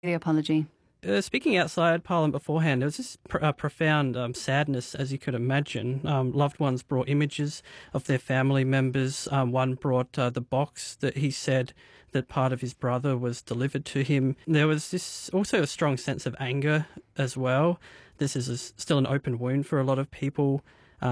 the apology? Speaking outside Parliament beforehand, there was this profound sadness, as you could imagine. Loved ones brought images of their family members. One brought the box that he said that part of his brother was delivered to him. There was this also a strong sense of anger as well. This is still an open wound for a lot of people.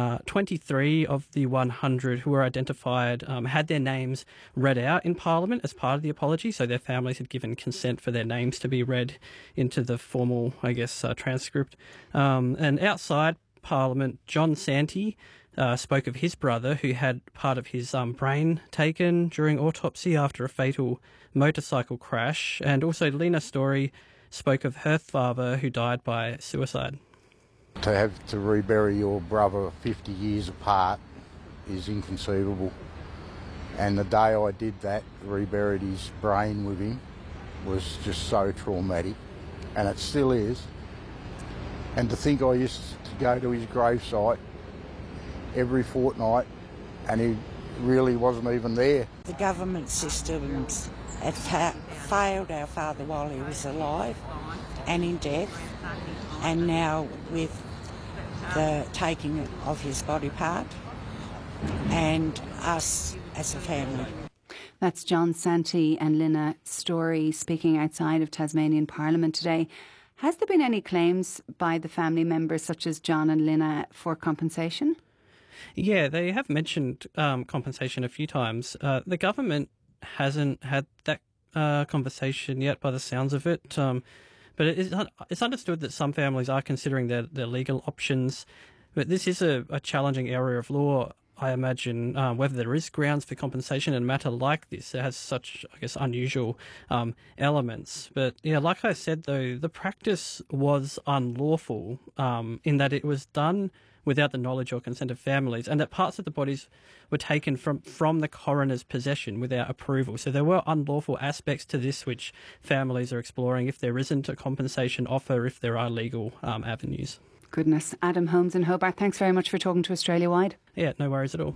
23 of the 100 who were identified had their names read out in Parliament as part of the apology, so their families had given consent for their names to be read into the formal, transcript. And outside Parliament, John Santee spoke of his brother who had part of his brain taken during autopsy after a fatal motorcycle crash, and also Lena Story spoke of her father who died by suicide. To have to rebury your brother 50 years apart is inconceivable. And the day I did that, reburied his brain with him, was just so traumatic. And it still is. And to think I used to go to his gravesite every fortnight and he really wasn't even there. The government systems had failed our father while he was alive and in death, and now with the taking of his body part, and us as a family. That's John Santee and Lena Story speaking outside of Tasmanian Parliament today. Has there been any claims by the family members, such as John and Lena, for compensation? Yeah, they have mentioned compensation a few times. The government hasn't had that conversation yet, by the sounds of it. But it's understood that some families are considering their legal options. But this is a challenging area of law, I imagine, whether there is grounds for compensation in a matter like this. It has such, unusual elements. But, yeah, like I said, though, the practice was unlawful in that it was done without the knowledge or consent of families, and that parts of the bodies were taken from the coroner's possession without approval. So there were unlawful aspects to this which families are exploring if there isn't a compensation offer, if there are legal avenues. Goodness. Adam Holmes in Hobart, thanks very much for talking to Australia Wide. Yeah, no worries at all.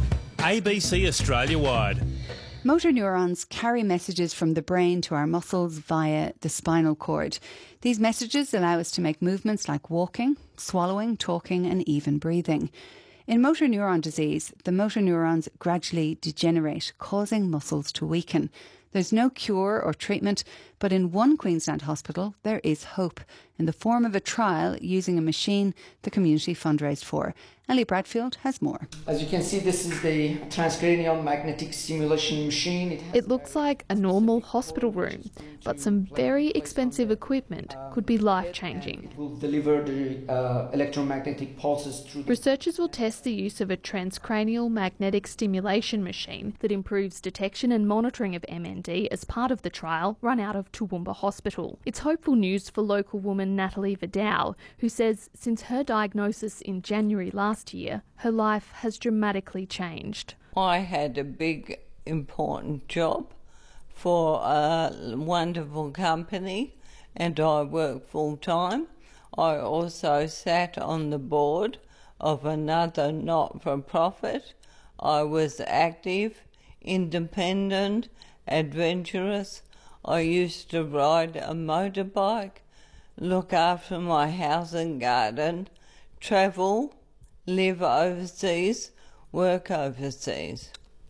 ABC Australia Wide. Motor neurons carry messages from the brain to our muscles via the spinal cord. These messages allow us to make movements like walking, swallowing, talking and even breathing. In motor neuron disease, the motor neurons gradually degenerate, causing muscles to weaken. There's no cure or treatment, but in one Queensland hospital there is hope in the form of a trial using a machine the community fundraised for. Ellie Bradfield has more. As you can see, this is the transcranial magnetic stimulation machine. It looks like a normal hospital room, but some very expensive equipment could be life-changing. It will deliver the electromagnetic pulses through. Researchers will test the use of a transcranial magnetic stimulation machine that improves detection and monitoring of MND as part of the trial run out of Toowoomba Hospital. It's hopeful news for local woman Natalie Vidal, who says since her diagnosis in January last year, her life has dramatically changed. I had a big, important job for a wonderful company and I worked full-time. I also sat on the board of another not-for-profit. I was active, independent, adventurous. I used to ride a motorbike, look after my house and garden, travel, live overseas, work overseas.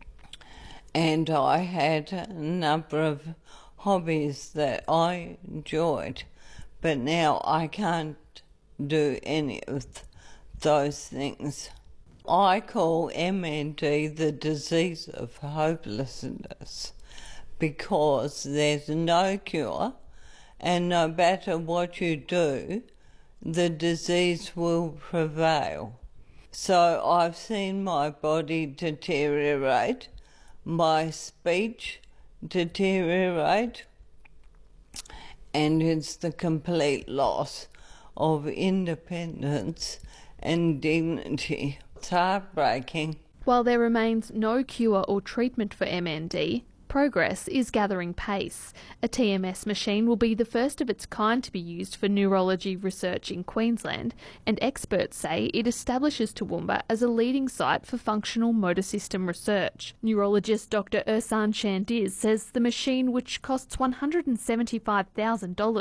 And I had a number of hobbies that I enjoyed, but now I can't do any of those things. I call MND the disease of hopelessness because there's no cure, and no matter what you do, the disease will prevail. So I've seen my body deteriorate, my speech deteriorate, and it's the complete loss of independence and dignity. It's heartbreaking. While there remains no cure or treatment for MND, progress is gathering pace. A TMS machine will be the first of its kind to be used for neurology research in Queensland, and experts say it establishes Toowoomba as a leading site for functional motor system research. Neurologist Dr Ersan Shandiz says the machine, which costs $175,000,